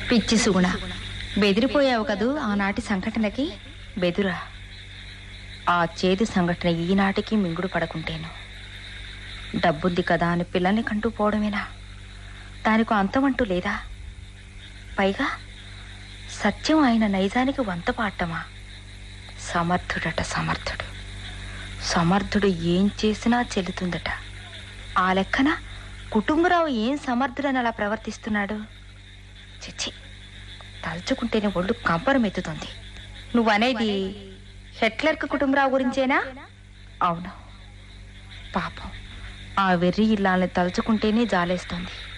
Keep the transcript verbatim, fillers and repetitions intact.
పిచ్చి సుగుణ, బెదిరిపోయావు కదూ ఆనాటి సంఘటనకి. బెదురా? ఆ చేదు సంఘటన ఈనాటికి మింగుడు పడకుంటేను. డబ్బుంది కదా అని పిల్లల్ని కంటూ పోవడమేనా? దానికో అంతమంటూ లేదా? పైగా సత్యం ఆయన నైజానికి వంత పాడటమా? సమర్థుడట సమర్థుడు. సమర్థుడు ఏం చేసినా చెల్లుతుందట. ఆ లెక్కన కుటుంబరావు ఏం సమర్థుడని అలా ప్రవర్తిస్తున్నాడు? చిచ్చి, తలుచుకుంటేనే ఒళ్ళు కంపరం ఎత్తుతుంది. నువ్వనేది హెట్లర్క్ కుటుంబరావు గురించేనా? అవును. పాపం, ఆ వెర్రి ఇల్లాలని తలుచుకుంటేనే జాలేస్తుంది.